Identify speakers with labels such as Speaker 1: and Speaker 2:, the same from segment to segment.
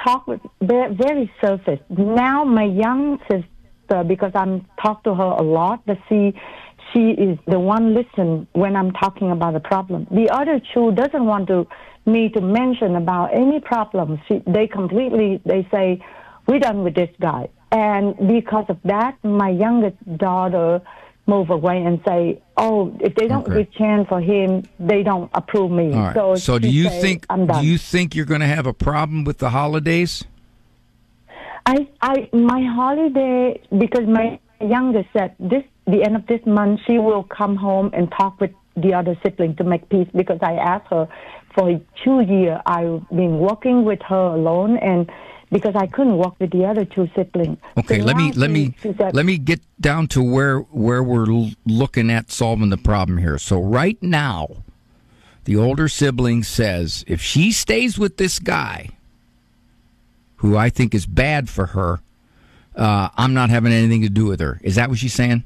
Speaker 1: talk with very surface. Now my young sister, because I'm talk to her a lot, but she is the one listen when I'm talking about a problem. The other two doesn't want me to mention about any problems. They say, we're done with this guy. And because of that, my youngest daughter move away and say, oh, if they don't give chance for him, they don't approve me.
Speaker 2: All right. So do you think
Speaker 1: I'm done.
Speaker 2: Do you think you're going to have a problem with the holidays?
Speaker 1: My holiday, because my youngest said the end of this month she will come home and talk with the other sibling to make peace, because I asked her for 2 years I've been working with her alone, and because I couldn't work with the other two siblings.
Speaker 2: Okay,
Speaker 1: so
Speaker 2: let me get down to where we're looking at solving the problem here. So right now, the older sibling says if she stays with this guy, who I think is bad for her, I'm not having anything to do with her. Is that what she's saying?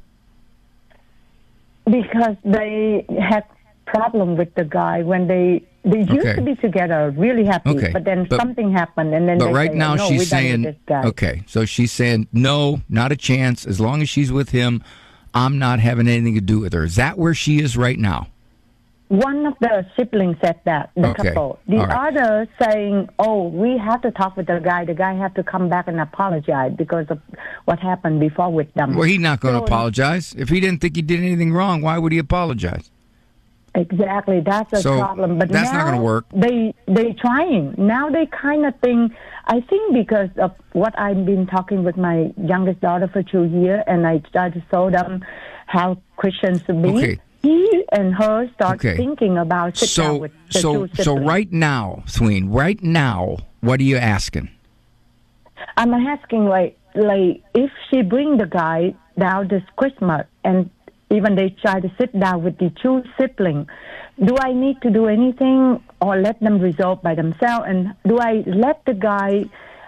Speaker 1: Because they had problem with the guy when they used to be together, really happy, but then something happened, and then
Speaker 2: but
Speaker 1: they
Speaker 2: right
Speaker 1: say,
Speaker 2: now
Speaker 1: no,
Speaker 2: she's saying,
Speaker 1: this guy.
Speaker 2: okay, so she's saying, no, not a chance. As long as she's with him, I'm not having anything to do with her. Is that where she is right now?
Speaker 1: One of the siblings said that, the couple. The other saying, oh, we have to talk with the guy. The guy have to come back and apologize because of what happened before with them.
Speaker 2: Well, he's not going to apologize. If he didn't think he did anything wrong, why would he apologize?
Speaker 1: Exactly, that's a problem. But
Speaker 2: that's
Speaker 1: now
Speaker 2: not going to work.
Speaker 1: They trying. Now they kind of think, I think because of what I've been talking with my youngest daughter for 2 years, and I tried to show them how Christians should be.
Speaker 2: Okay.
Speaker 1: He and her start thinking about down with the two siblings.
Speaker 2: So right now, Thween, what are you asking?
Speaker 1: I'm asking, like if she bring the guy down this Christmas, and even they try to sit down with the two siblings, do I need to do anything or let them resolve by themselves? And do I let the guy,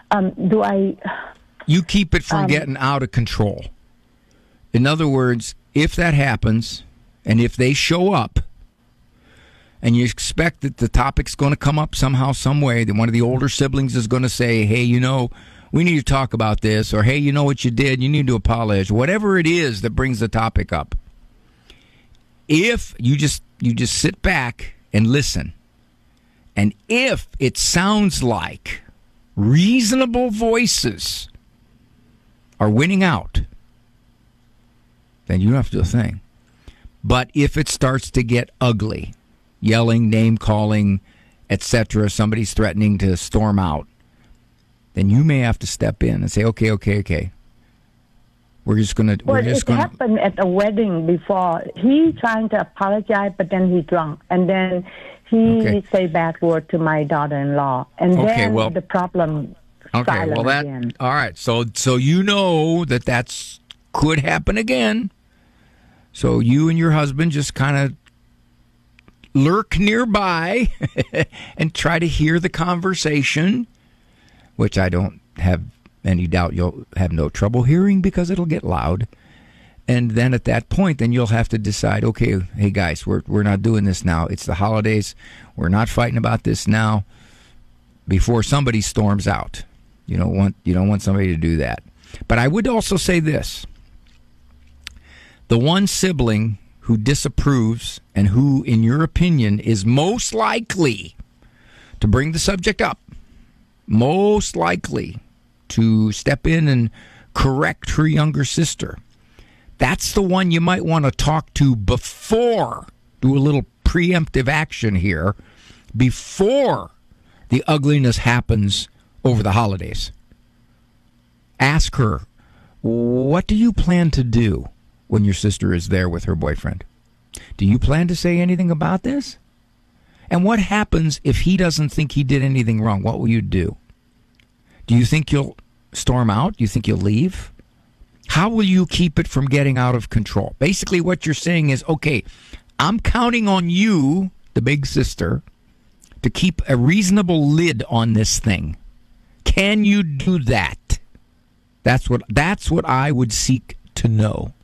Speaker 2: You keep it from getting out of control. In other words, if that happens, and if they show up, and you expect that the topic's going to come up somehow, some way, that one of the older siblings is going to say, hey, we need to talk about this, or hey, you know what you did, you need to apologize, whatever it is that brings the topic up. If you just sit back and listen, and if it sounds like reasonable voices are winning out, then you don't have to do a thing. But if it starts to get ugly, yelling, name-calling, etc., somebody's threatening to storm out, then you may have to step in and say, okay. We're just going to...
Speaker 1: It happened at a wedding before. He trying to apologize, but then he drunk. And then he say bad word to my daughter-in-law. And then the problem again.
Speaker 2: All right. So you know that's could happen again. So you and your husband just kind of lurk nearby and try to hear the conversation, which I don't have any doubt you'll have no trouble hearing because it'll get loud. And then at that point, then you'll have to decide, okay, hey guys, we're not doing this now. It's the holidays. We're not fighting about this now before somebody storms out. You don't want somebody to do that. But I would also say this. The one sibling who disapproves and who, in your opinion, is most likely to bring the subject up, most likely to step in and correct her younger sister, that's the one you might want to talk to before, do a little preemptive action here, before the ugliness happens over the holidays. Ask her, what do you plan to do when your sister is there with her boyfriend? Do you plan to say anything about this? And what happens if he doesn't think he did anything wrong? What will you do? Do you think you'll storm out? Do you think you'll leave? How will you keep it from getting out of control? Basically, what you're saying is, okay, I'm counting on you, the big sister, to keep a reasonable lid on this thing. Can you do that? That's what I would seek to know.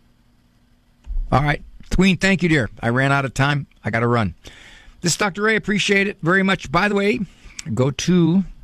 Speaker 2: All right. Thween, thank you, dear. I ran out of time. I got to run. This is Dr. Ray. Appreciate it very much. By the way, go to